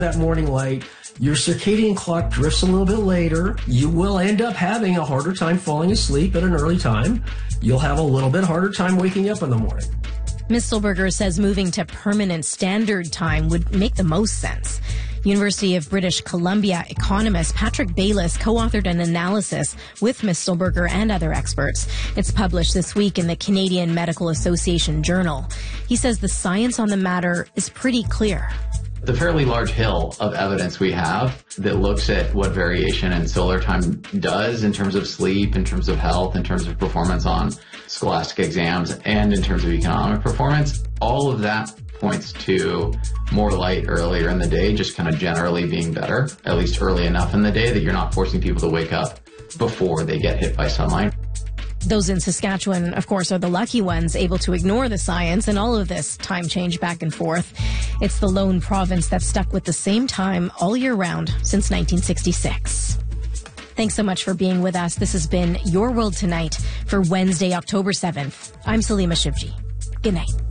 that morning light, your circadian clock drifts a little bit later. You will end up having a harder time falling asleep at an early time. You'll have a little bit harder time waking up in the morning. Ms. Stolberger says moving to permanent standard time would make the most sense. University of British Columbia economist Patrick Baylis co-authored an analysis with Ms. Stolberger and other experts. It's published this week in the Canadian Medical Association Journal. He says the science on the matter is pretty clear. The fairly large hill of evidence we have that looks at what variation in solar time does in terms of sleep, in terms of health, in terms of performance on scholastic exams, and in terms of economic performance, all of that points to more light earlier in the day, just kind of generally being better, at least early enough in the day that you're not forcing people to wake up before they get hit by sunlight. Those in Saskatchewan, of course, are the lucky ones, able to ignore the science and all of this time change back and forth. It's the lone province that's stuck with the same time all year round since 1966. Thanks so much for being with us. This has been Your World Tonight for Wednesday, October 7th. I'm Salima Shivji. Good night.